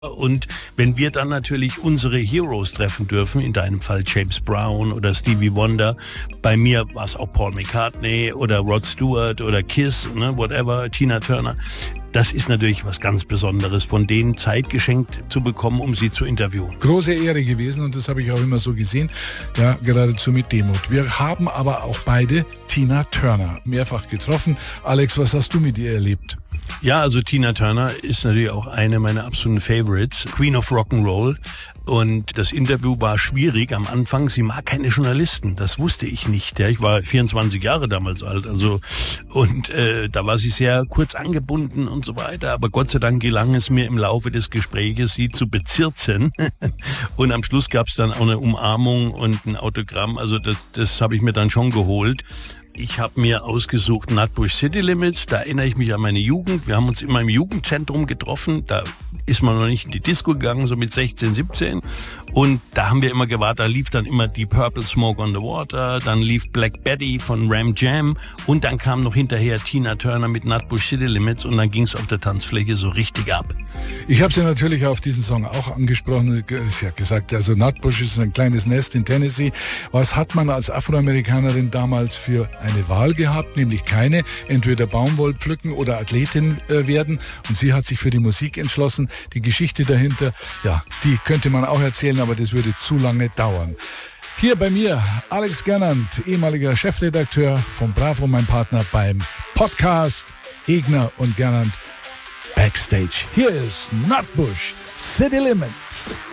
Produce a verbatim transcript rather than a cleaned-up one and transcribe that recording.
Und wenn wir dann natürlich unsere Heroes treffen dürfen, in deinem Fall James Brown oder Stevie Wonder, bei mir war es auch Paul McCartney oder Rod Stewart oder Kiss, ne, whatever, Tina Turner. Das ist natürlich was ganz Besonderes, von denen Zeit geschenkt zu bekommen, um sie zu interviewen. Große Ehre gewesen und das habe ich auch immer so gesehen, ja, geradezu mit Demut. Wir haben aber auch beide Tina Turner mehrfach getroffen. Alex, was hast du mit ihr erlebt? Ja, also Tina Turner ist natürlich auch eine meiner absoluten Favorites, Queen of Rock'n'Roll. Und das Interview war schwierig am Anfang. Sie mag keine Journalisten, das wusste ich nicht. Ja, ich war vierundzwanzig Jahre damals alt, also und äh, da war sie sehr kurz angebunden und so weiter. Aber Gott sei Dank gelang es mir im Laufe des Gespräches, sie zu bezirzen. Und am Schluss gab es dann auch eine Umarmung und ein Autogramm. Also das, das habe ich mir dann schon geholt. Ich habe mir ausgesucht Nutbush City Limits, da erinnere ich mich an meine Jugend. Wir haben uns immer im Jugendzentrum getroffen, da ist man noch nicht in die Disco gegangen, so mit sechzehn, siebzehn. Und da haben wir immer gewartet, da lief dann immer die Purple Smoke on the Water, dann lief Black Betty von Ram Jam und dann kam noch hinterher Tina Turner mit Nutbush City Limits und dann ging es auf der Tanzfläche so richtig ab. Ich habe sie natürlich auf diesen Song auch angesprochen. Sie hat gesagt, also Nutbush ist ein kleines Nest in Tennessee. Was hat man als Afroamerikanerin damals für eine Wahl gehabt? Nämlich keine. Entweder Baumwoll pflücken oder Athletin äh, werden. Und sie hat sich für die Musik entschlossen. Die Geschichte dahinter, ja, die könnte man auch erzählen, aber das würde zu lange dauern. Hier bei mir Alex Gernand, ehemaliger Chefredakteur von Bravo, mein Partner beim Podcast Egner und Gernand Backstage. Hier ist Nutbush City Limits.